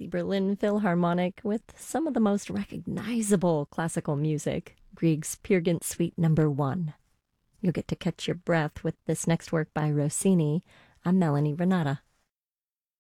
the Berlin Philharmonic with some of the most recognizable classical music, Grieg's Peer Gynt Suite Number 1. You'll get to catch your breath with this next work by Rossini. I'm Melanie Renata.